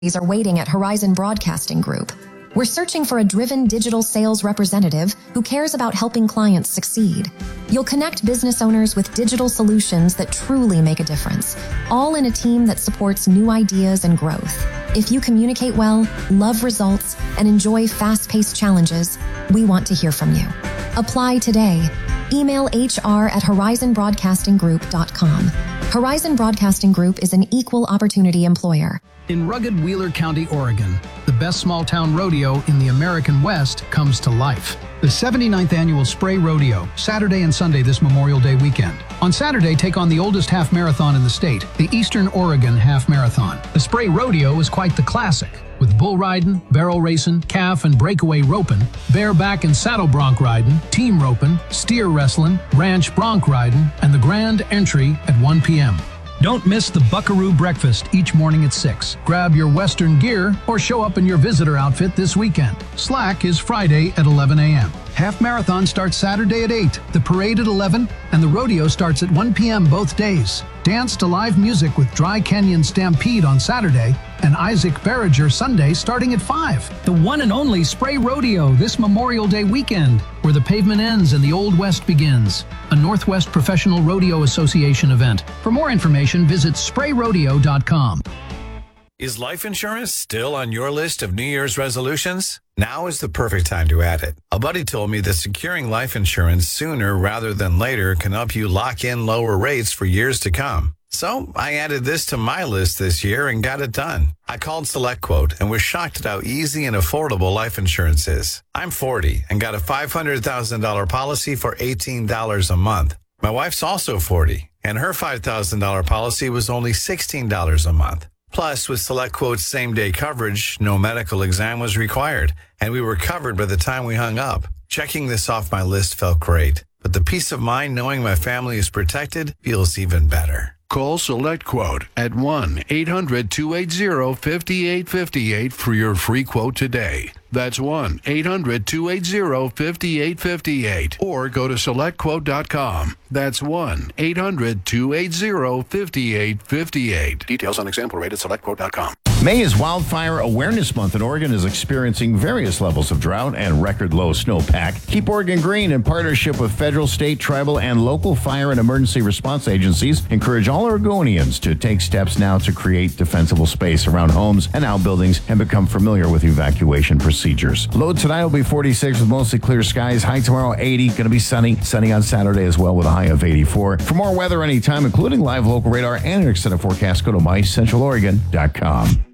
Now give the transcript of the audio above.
are waiting at Horizon Broadcasting Group. We're searching for a driven digital sales representative who cares about helping clients succeed. You'll connect business owners with digital solutions that truly make a difference, all in a team that supports new ideas and growth. If you communicate well, love results, and enjoy fast-paced challenges, we want to hear from you. Apply today. Email hr@horizonbroadcastinggroup.com. Horizon Broadcasting Group is an equal opportunity employer. In rugged Wheeler County, Oregon, the best small-town rodeo in the American West comes to life. The 79th Annual Spray Rodeo, Saturday and Sunday this Memorial Day weekend. On Saturday, take on the oldest half marathon in the state, the Eastern Oregon Half Marathon. The Spray Rodeo is quite the classic, with bull riding, barrel racing, calf and breakaway roping, bareback and saddle bronc riding, team roping, steer wrestling, ranch bronc riding, and the grand entry at 1 p.m. Don't miss the Buckaroo Breakfast each morning at 6. Grab your Western gear or show up in your visitor outfit this weekend. Slack is Friday at 11 a.m. Half Marathon starts Saturday at 8, the parade at 11, and the rodeo starts at 1 p.m. both days. Dance to live music with Dry Canyon Stampede on Saturday and Isaac Barriger Sunday starting at 5. The one and only Spray Rodeo this Memorial Day weekend, where the pavement ends and the Old West begins. A Northwest Professional Rodeo Association event. For more information, visit sprayrodeo.com. Is life insurance still on your list of New Year's resolutions? Now is the perfect time to add it. A buddy told me that securing life insurance sooner rather than later can help you lock in lower rates for years to come. So I added this to my list this year and got it done. I called SelectQuote and was shocked at how easy and affordable life insurance is. I'm 40 and got a $500,000 policy for $18 a month. My wife's also 40 and her $5,000 policy was only $16 a month. Plus, with SelectQuote's same-day coverage, no medical exam was required, and we were covered by the time we hung up. Checking this off my list felt great, but the peace of mind knowing my family is protected feels even better. Call SelectQuote at 1-800-280-5858 for your free quote today. That's 1-800-280-5858. Or go to SelectQuote.com. That's 1-800-280-5858. Details on example rate at SelectQuote.com. May is Wildfire Awareness Month, and Oregon is experiencing various levels of drought and record low snowpack. Keep Oregon green in partnership with federal, state, tribal, and local fire and emergency response agencies. Encourage all Oregonians to take steps now to create defensible space around homes and outbuildings and become familiar with evacuation procedures. Low tonight will be 46 with mostly clear skies. High tomorrow 80. Going to be sunny. Sunny on Saturday as well with a high of 84. For more weather anytime, including live local radar and an extended forecast, go to mycentraloregon.com.